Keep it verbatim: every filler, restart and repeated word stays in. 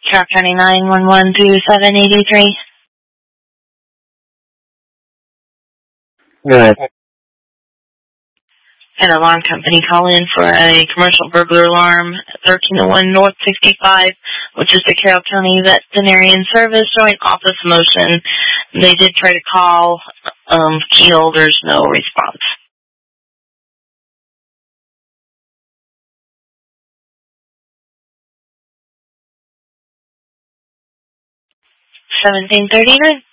Carroll County nine one one two seven eight three. Good. An alarm company call in for a commercial burglar alarm at thirteen oh one North sixty-five, which is the Carroll County Veterinarian Service Joint Office Motion. They did try to call um, Keel. There's no response. seventeen thirty-nine.